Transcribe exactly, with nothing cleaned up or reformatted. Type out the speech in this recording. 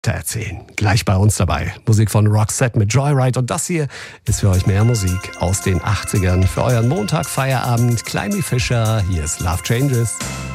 erzählen. Gleich bei uns dabei. Musik von Roxette mit Joyride. Und das hier ist für euch mehr Musik aus den achtzigern. Für euren Montag, Feierabend. Climby Fisher, hier ist Love Changes.